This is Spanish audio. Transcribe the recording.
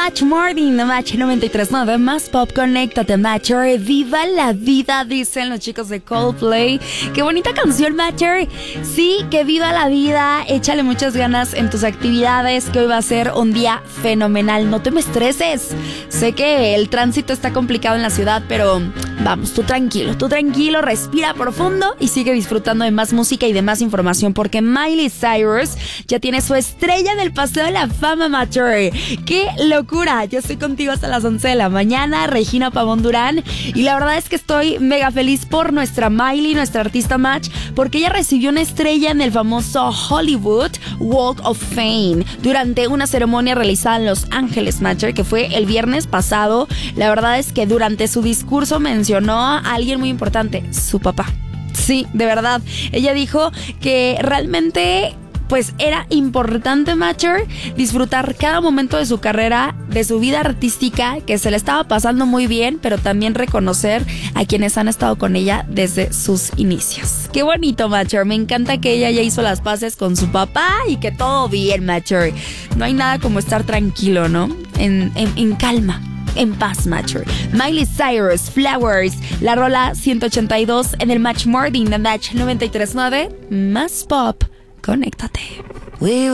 Match Morning, The Match 93.9, más pop, conéctate, Matcher. Viva la vida, dicen los chicos de Coldplay. Qué bonita canción, Matcher. Sí, que viva la vida. Échale muchas ganas en tus actividades, que hoy va a ser un día fenomenal. No te me estreses. Sé que el tránsito está complicado en la ciudad, pero vamos, tú tranquilo, respira profundo y sigue disfrutando de más música y de más información, porque Miley Cyrus ya tiene su estrella del Paseo de la Fama, Matcher. ¡Qué locura! Yo estoy contigo hasta las 11 de la mañana, Regina Pavón Durán, y la verdad es que estoy mega feliz por nuestra Miley, nuestra artista Match, porque ella recibió una estrella en el famoso Hollywood Walk of Fame durante una ceremonia realizada en Los Ángeles, Matcher, que fue el viernes pasado. La verdad es que durante su discurso mencionó a alguien muy importante, su papá. Sí, de verdad. Ella dijo que realmente pues era importante, Matcher, disfrutar cada momento de su carrera, de su vida artística, que se le estaba pasando muy bien, pero también reconocer a quienes han estado con ella desde sus inicios. Qué bonito, Matcher. Me encanta que ella ya hizo las paces con su papá y que todo bien, Matcher. No hay nada como estar tranquilo, ¿no? En calma. En paz, Matcher. Miley Cyrus, Flowers, la rola 182 en el Match Morning, The Match 93.9, más pop. Conéctate.